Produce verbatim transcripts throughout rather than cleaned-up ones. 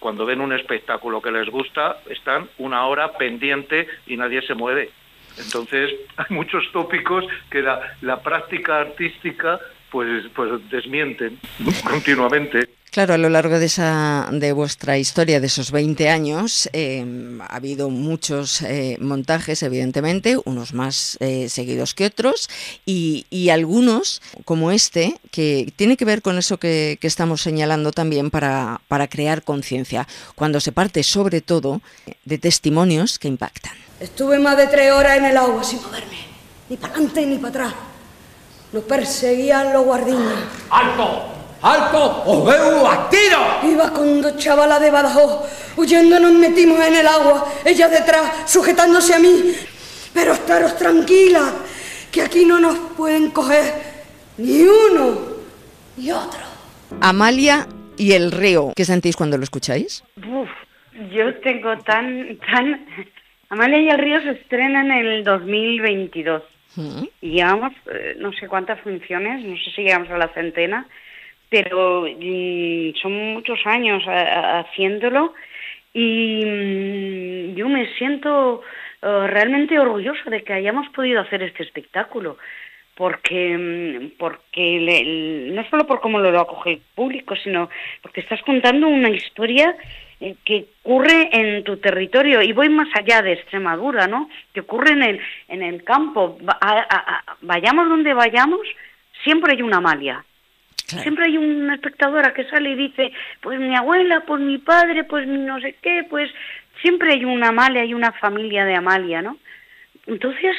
cuando ven un espectáculo que les gusta, están una hora pendiente y nadie se mueve. Entonces, hay muchos tópicos que la, la práctica artística pues, pues desmienten continuamente. Claro, a lo largo de esa de vuestra historia, de esos veinte años, eh, ha habido muchos eh, montajes, evidentemente, unos más eh, seguidos que otros, y, y algunos, como este, que tiene que ver con eso que, que estamos señalando también para, para crear conciencia, cuando se parte sobre todo de testimonios que impactan. Estuve más de tres horas en el agua sin moverme, ni para adelante ni para atrás. Nos perseguían los guardiñas. ¡Alto! ¡Alto! ¡Os veo a tiro! Iba con dos chavalas de Badajoz. Huyendo nos metimos en el agua, ella detrás, sujetándose a mí. Pero estaros tranquilas, que aquí no nos pueden coger ni uno ni otro. Amalia y el río, ¿qué sentís cuando lo escucháis? Uf, yo tengo tan... tan... Amalia y el río se estrena en el dos mil veintidós. ¿Mm? Y llevamos eh, no sé cuántas funciones, no sé si llegamos a la centena, pero mm, son muchos años a, a, haciéndolo y mm, yo me siento uh, realmente orgullosa de que hayamos podido hacer este espectáculo, porque, porque le, no solo por cómo lo acoge el público, sino porque estás contando una historia eh, que ocurre en tu territorio, y voy más allá de Extremadura, ¿no? Que ocurre en el, en el campo. A, a, a, vayamos donde vayamos, siempre hay una Amalia. Claro. Siempre hay una espectadora que sale y dice, pues mi abuela, pues mi padre, pues mi no sé qué, pues siempre hay una Amalia, hay una familia de Amalia, ¿no? Entonces,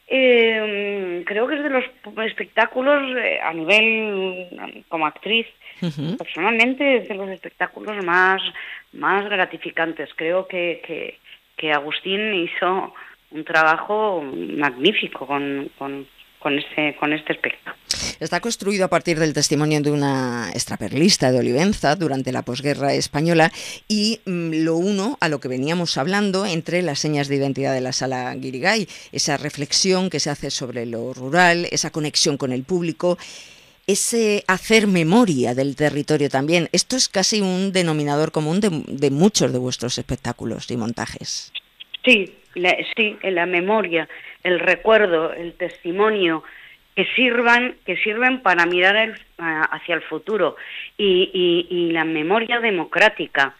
eh, creo que es de los espectáculos, eh, a nivel como actriz, uh-huh. personalmente es de los espectáculos más, más gratificantes. Creo que, que, que Agustín hizo un trabajo magnífico con... con Con este, con este espectáculo. Está construido a partir del testimonio de una extraperlista de Olivenza durante la posguerra española y mmm, lo uno a lo que veníamos hablando entre las señas de identidad de la Sala Guirigay, esa reflexión que se hace sobre lo rural, esa conexión con el público, ese hacer memoria del territorio también. Esto es casi un denominador común de, de muchos de vuestros espectáculos y montajes. Sí, la, sí, la memoria, el recuerdo, el testimonio, que sirvan, que sirven para mirar el, hacia el futuro, y, y, y la memoria democrática.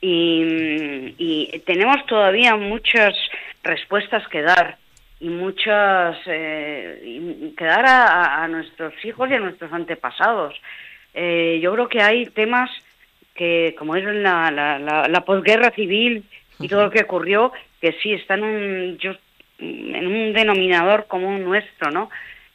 Y, y tenemos todavía muchas respuestas que dar y muchas eh, que dar a, a nuestros hijos y a nuestros antepasados. Eh, yo creo que hay temas que, como es la, la, la, la posguerra civil y todo lo que ocurrió, que sí están un, yo, en un denominador común nuestro, ¿no?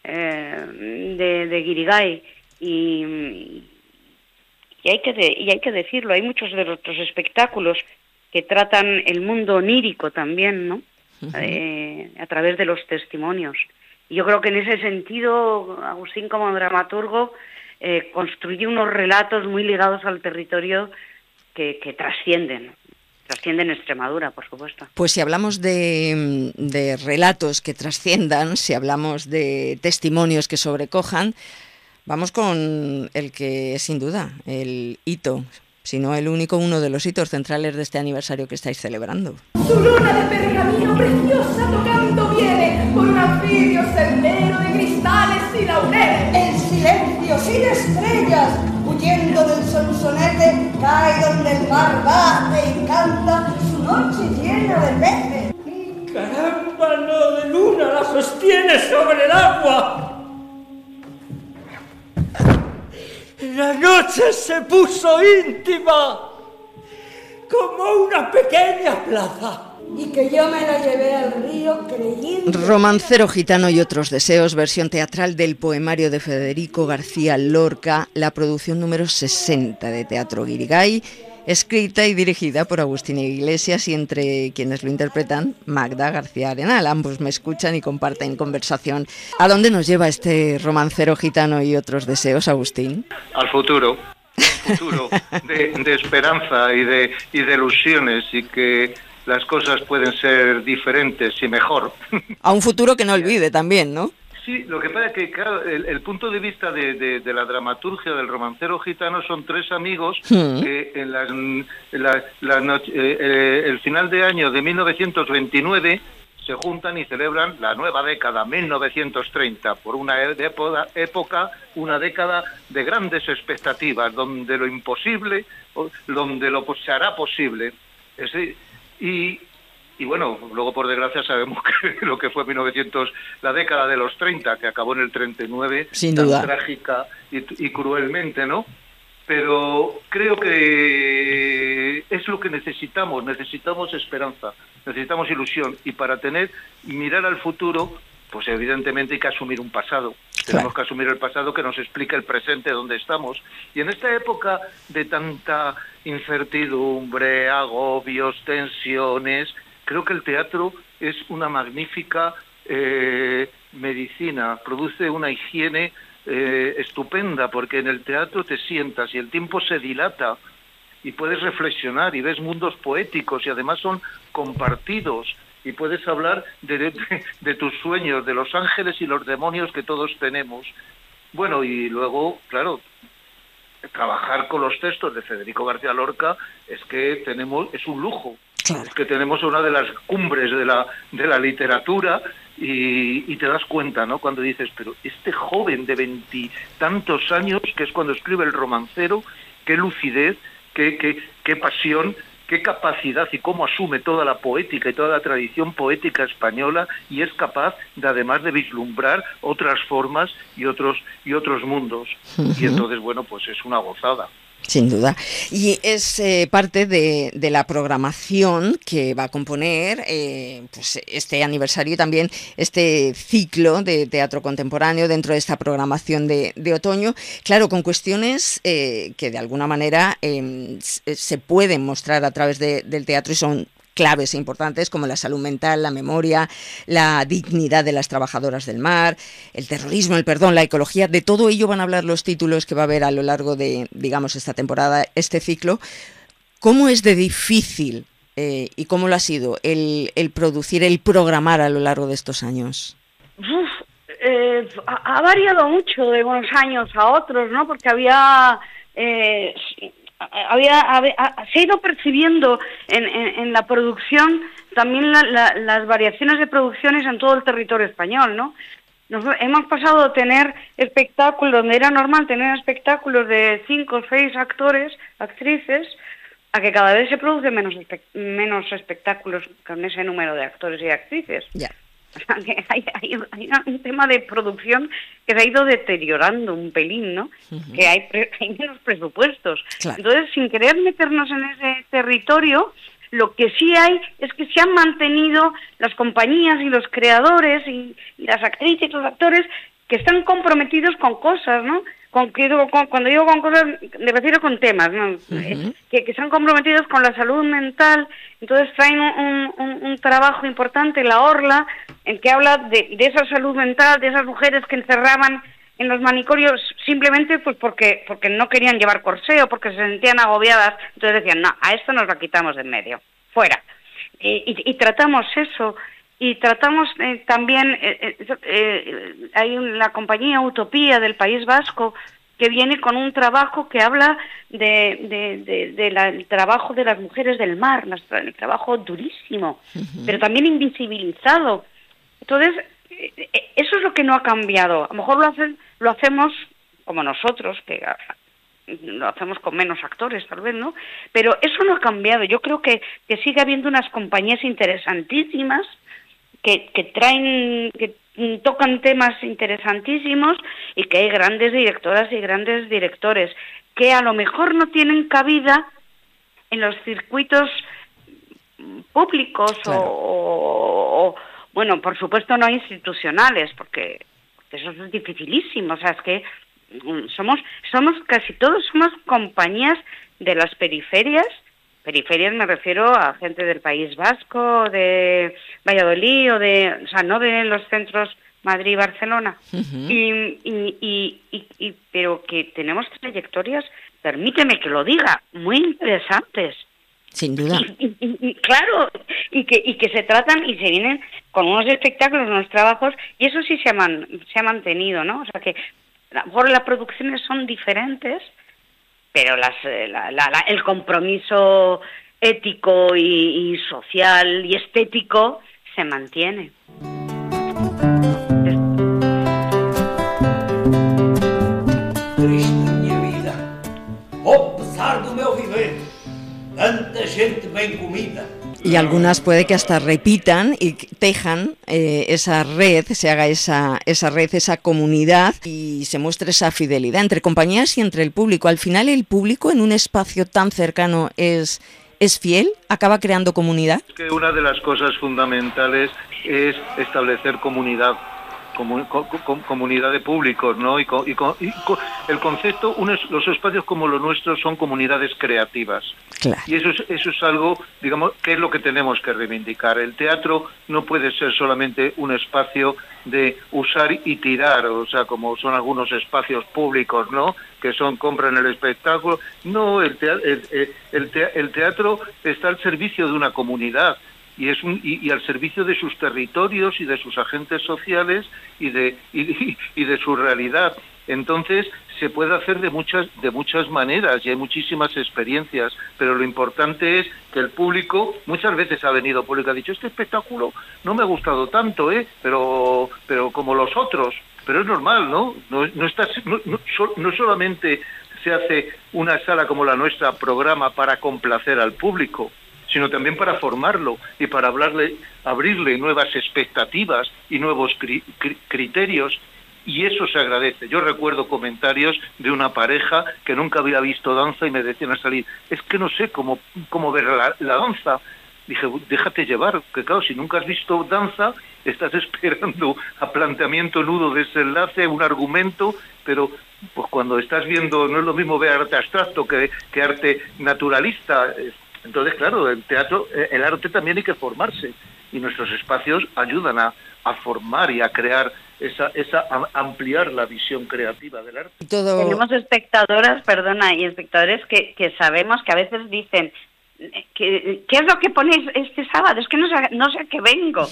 Eh, de, de Guirigay, y, y hay que de, y hay que decirlo, hay muchos de nuestros espectáculos que tratan el mundo onírico también, ¿no? Uh-huh. Eh, a través de los testimonios. Y yo creo que en ese sentido, Agustín, como dramaturgo, eh, construye unos relatos muy ligados al territorio que, que trascienden. Trascienden Extremadura, por supuesto. Pues si hablamos de, de relatos que trasciendan, si hablamos de testimonios que sobrecojan, vamos con el que es sin duda el hito, si no el único, uno de los hitos centrales de este aniversario que estáis celebrando. Su luna de pergamino preciosa tocando viene por un anfibio sendero de cristales y laureles. El silencio sin estrellas, huyendo del sonsonete, cae donde el mar bate y canta su noche llena de peces. ¡Caramba, no de luna la sostiene sobre el agua! La noche se puso íntima, como una pequeña plaza. Y que yo me la llevé al río creyendo... Romancero gitano y otros deseos, versión teatral del poemario de Federico García Lorca, la producción número sesenta de Teatro Guirigay, escrita y dirigida por Agustín Iglesias y entre quienes lo interpretan Magda García Arenal. Ambos me escuchan y comparten conversación. ¿A dónde nos lleva este Romancero gitano y otros deseos, Agustín? Al futuro, un futuro de, de esperanza y de, y de ilusiones, y que las cosas pueden ser diferentes y mejor. A un futuro que no olvide también, ¿no? Sí, lo que pasa es que, claro, el, el punto de vista de, de, de la dramaturgia del romancero gitano son tres amigos mm. que en, las, en la, la noche, eh, eh, el final de año de mil novecientos veintinueve se juntan y celebran la nueva década, mil novecientos treinta, por una época, época, una década de grandes expectativas, donde lo imposible, donde lo se hará posible. Es decir, y... Y bueno, luego por desgracia sabemos que lo que fue mil novecientos, la década de los treinta, que acabó en el treinta y nueve, sin tan duda, trágica y, y cruelmente, ¿no? Pero creo que es lo que necesitamos, necesitamos esperanza, necesitamos ilusión, y para tener, mirar al futuro, pues evidentemente hay que asumir un pasado. Claro. Tenemos que asumir el pasado que nos explica el presente donde estamos. Y en esta época de tanta incertidumbre, agobios, tensiones, creo que el teatro es una magnífica eh, medicina, produce una higiene eh, estupenda, porque en el teatro te sientas y el tiempo se dilata y puedes reflexionar y ves mundos poéticos y además son compartidos y puedes hablar de, de, de tus sueños, de los ángeles y los demonios que todos tenemos. Bueno, y luego, claro, trabajar con los textos de Federico García Lorca es que tenemos, es un lujo. Claro. Es que tenemos una de las cumbres de la de la literatura y, y te das cuenta, ¿no? Cuando dices, pero este joven de veintitantos años, que es cuando escribe El romancero, qué lucidez, qué, qué, qué pasión, qué capacidad y cómo asume toda la poética y toda la tradición poética española y es capaz de, además de vislumbrar otras formas y otros y otros mundos. Uh-huh. Y entonces, bueno, pues es una gozada. Sin duda. Y es eh, parte de, de la programación que va a componer eh, pues este aniversario y también este ciclo de teatro contemporáneo dentro de esta programación de, de otoño. Claro, con cuestiones eh, que de alguna manera eh, se pueden mostrar a través de, del teatro y son claves e importantes como la salud mental, la memoria, la dignidad de las trabajadoras del mar, el terrorismo, el perdón, la ecología. De todo ello van a hablar los títulos que va a haber a lo largo de, digamos, esta temporada, este ciclo. ¿Cómo es de difícil eh, y cómo lo ha sido el, el producir, el programar a lo largo de estos años? Uf, eh, ha, ha variado mucho de unos años a otros, ¿no? Porque había... Eh, Había, había, se ha ido percibiendo en, en, en la producción también la, la, las variaciones de producciones en todo el territorio español, ¿no? Nos, hemos pasado a tener espectáculos, donde era normal tener espectáculos de cinco o seis actores, actrices, a que cada vez se producen menos, menos espectáculos con ese número de actores y actrices. Yeah. O sea, que hay, hay, hay un tema de producción que se ha ido deteriorando un pelín, ¿no? Uh-huh. Que hay, pre, hay menos presupuestos. Claro. Entonces, sin querer meternos en ese territorio, lo que sí hay es que se han mantenido las compañías y los creadores y, y las actrices y los actores que están comprometidos con cosas, ¿no? Con, con, cuando digo con cosas, me refiero con temas, ¿no? Uh-huh. que, que están comprometidos con la salud mental. Entonces traen un, un, un trabajo importante, La Orla, en que habla de, de esa salud mental, de esas mujeres que encerraban en los manicomios simplemente pues porque porque no querían llevar corsé o porque se sentían agobiadas. Entonces decían, no, a esto nos lo quitamos de en medio, fuera. Y, y, y tratamos eso. Y tratamos eh, también, eh, eh, eh, hay un, la compañía Utopía del País Vasco que viene con un trabajo que habla de, de, de, de la, el trabajo de las mujeres del mar, el trabajo durísimo, uh-huh. pero también invisibilizado. Entonces, eh, eso es lo que no ha cambiado. A lo mejor lo, hacen, lo hacemos como nosotros, que lo hacemos con menos actores tal vez, ¿no? Pero eso no ha cambiado. Yo creo que, que sigue habiendo unas compañías interesantísimas Que, que traen, que tocan temas interesantísimos y que hay grandes directoras y grandes directores que a lo mejor no tienen cabida en los circuitos públicos claro. o, o, bueno, por supuesto no institucionales, porque, porque eso es dificilísimo. O sea, es que somos, somos casi todos somos compañías de las periferias. Periferias me refiero a gente del País Vasco, de Valladolid, o de, o sea, no de los centros Madrid y Barcelona. Uh-huh. y, y, y, y, y, pero que tenemos trayectorias, permíteme que lo diga, muy interesantes. Sin duda. Y, y, y, y claro, y que, y que se tratan y se vienen con unos espectáculos, unos trabajos, y eso sí se ha, man, se ha mantenido, ¿no? O sea que a lo mejor las producciones son diferentes, pero las, la, la, la, el compromiso ético y, y social y estético se mantiene. Triste minha vida, ao pesar do meu viver, tanta gente bem comida. Y algunas puede que hasta repitan y tejan eh, esa red, se haga esa, esa red, esa comunidad y se muestre esa fidelidad entre compañías y entre el público. Al final el público en un espacio tan cercano es, es fiel, acaba creando comunidad. Es que una de las cosas fundamentales es establecer comunidad. Comun, com, com, comunidad de públicos, ¿no? Y, con, y, con, y con, el concepto, unos, los espacios como los nuestros son comunidades creativas. Claro. Y eso es, eso es algo, digamos, que es lo que tenemos que reivindicar. El teatro no puede ser solamente un espacio de usar y tirar, o sea, como son algunos espacios públicos, ¿no? Que son compran el espectáculo. No, el teatro, el, el, el teatro está al servicio de una comunidad. Y es un y, y al servicio de sus territorios y de sus agentes sociales y de y, y de su realidad. Entonces se puede hacer de muchas de muchas maneras y hay muchísimas experiencias, pero lo importante es que el público muchas veces ha venido público ha dicho este espectáculo no me ha gustado tanto, eh, pero pero como los otros, pero es normal, ¿no? No no está no, no, no solamente se hace una sala como la nuestra programa para complacer al público, sino también para formarlo y para hablarle, abrirle nuevas expectativas y nuevos cri, cri, criterios, y eso se agradece. Yo recuerdo comentarios de una pareja que nunca había visto danza y me decían al salir, es que no sé cómo, cómo ver la, la danza. Dije, déjate llevar, que claro, si nunca has visto danza, estás esperando a planteamiento, nudo, desenlace, un argumento, pero pues cuando estás viendo, no es lo mismo ver arte abstracto que, que arte naturalista. Entonces, claro, el teatro, el arte también hay que formarse y nuestros espacios ayudan a, a formar y a crear esa, esa a ampliar la visión creativa del arte. Todo... Tenemos espectadoras, perdona, y espectadores que, que sabemos que a veces dicen ¿Qué, ¿qué es lo que ponéis este sábado? Es que no sé, no sé a qué vengo.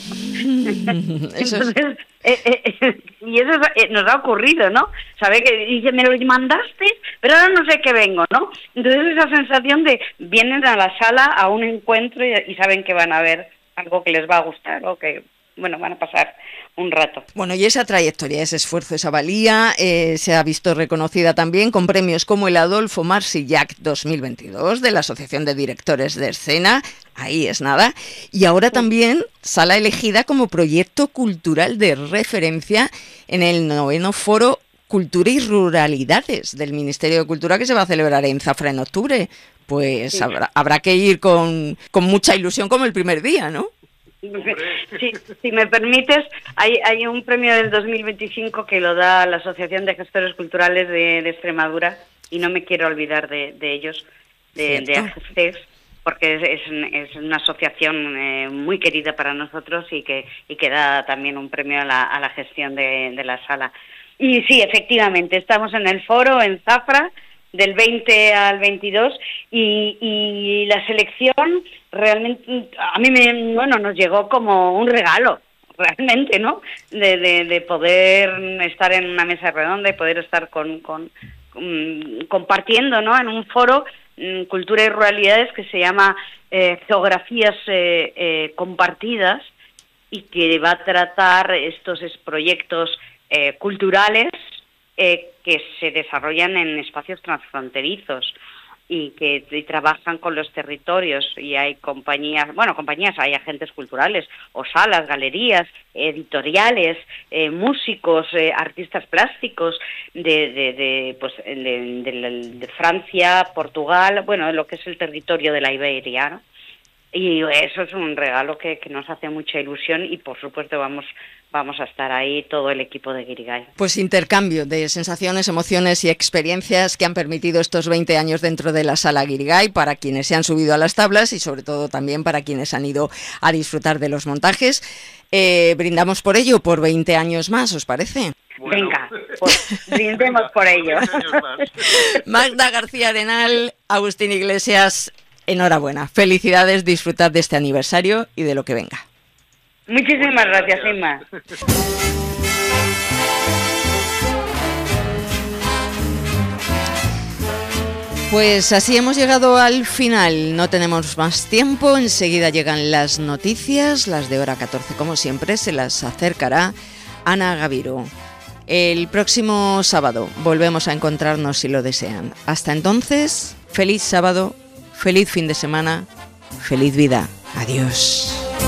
Entonces, eh, eh, eh, y eso eh, nos ha ocurrido, ¿no? Sabe que dice, me lo mandaste, pero ahora no sé a qué vengo, ¿no? Entonces esa sensación de vienen a la sala a un encuentro y, y saben que van a ver algo que les va a gustar o que, bueno, van a pasar un rato. Bueno, y esa trayectoria, ese esfuerzo, esa valía, eh, se ha visto reconocida también con premios como el Adolfo Marsillac dos mil veintidós de la Asociación de Directores de Escena, ahí es nada, y ahora también sala elegida como proyecto cultural de referencia en el noveno Foro Cultura y Ruralidades del Ministerio de Cultura que se va a celebrar en Zafra en octubre. Pues sí. habrá, habrá que ir con, con mucha ilusión como el primer día, ¿no? Si, si me permites, hay, hay un premio del dos mil veinticinco que lo da la Asociación de Gestores Culturales de, de Extremadura y no me quiero olvidar de, de ellos, de, de A G C E S, porque es, es, es una asociación eh, muy querida para nosotros y que, y que da también un premio a la, a la gestión de, de la sala. Y sí, efectivamente, estamos en el foro en Zafra, del veinte al veintidós, y, y la selección realmente, a mí me, bueno, nos llegó como un regalo, realmente, ¿no? De, de, de poder estar en una mesa redonda y poder estar con, con, con compartiendo, ¿no? En un foro, Cultura y Ruralidades, que se llama eh, Geografías eh, eh, Compartidas, y que va a tratar estos proyectos eh, culturales Eh, que se desarrollan en espacios transfronterizos y que y trabajan con los territorios, y hay compañías, bueno, compañías, hay agentes culturales o salas, galerías, editoriales, eh, músicos, eh, artistas plásticos de, de, de pues de, de, de Francia, Portugal, bueno, lo que es el territorio de la Iberia, ¿no? Y eso es un regalo que, que nos hace mucha ilusión y por supuesto vamos vamos a estar ahí todo el equipo de Guirigay. Pues intercambio de sensaciones, emociones y experiencias que han permitido estos veinte años dentro de la Sala Guirigay para quienes se han subido a las tablas y sobre todo también para quienes han ido a disfrutar de los montajes. Eh, brindamos por ello, por veinte años más, ¿os parece? Bueno. Venga, pues brindemos por ello. Magda García Arenal, Agustín Iglesias, Enhorabuena, felicidades, disfrutad de este aniversario y de lo que venga. Muchísimas gracias, Inma. Pues así hemos llegado al final, no tenemos más tiempo, enseguida llegan las noticias, las de hora catorce como siempre, se las acercará Ana Gaviro. El próximo sábado volvemos a encontrarnos si lo desean. Hasta entonces, feliz sábado, feliz fin de semana, feliz vida. Adiós.